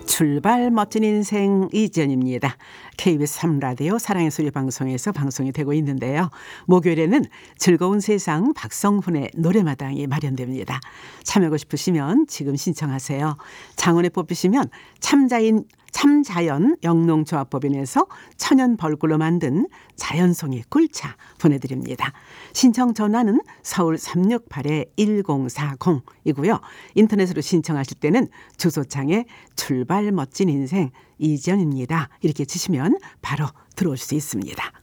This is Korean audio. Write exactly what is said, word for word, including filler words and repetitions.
출발 멋진 인생 이지연입니다. 케이비에스 삼 라디오 사랑의 소리 방송에서 방송이 되고 있는데요. 목요일에는 즐거운 세상 박성훈의 노래마당이 마련됩니다. 참여하고 싶으시면 지금 신청하세요. 장원에 뽑히시면 참자인 참자연 영농조합법인에서 천연 벌꿀로 만든 자연송이 꿀차 보내드립니다. 신청 전화는 서울 삼육팔 일공사공이고요. 인터넷으로 신청하실 때는 주소창에 출발 멋진 인생 이지연입니다. 이렇게 치시면 바로 들어올 수 있습니다.